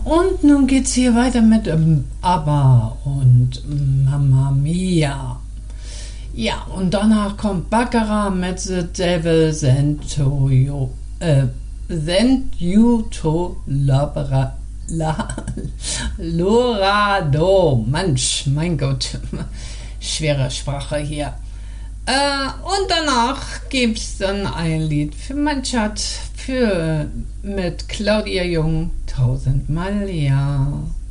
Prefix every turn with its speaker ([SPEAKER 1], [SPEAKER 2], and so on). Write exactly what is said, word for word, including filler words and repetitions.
[SPEAKER 1] und nun geht's hier weiter mit ähm, ABBA und Mamma Mia. Ja, und danach kommt Baccarat mit The Devil Sent to You, äh, Sent You to Labra, La, Lorado. Mensch, mein Gott, schwere Sprache hier. Äh, und danach gibt's dann ein Lied für mein Chat für, mit Claudia Jung, tausendmal ja.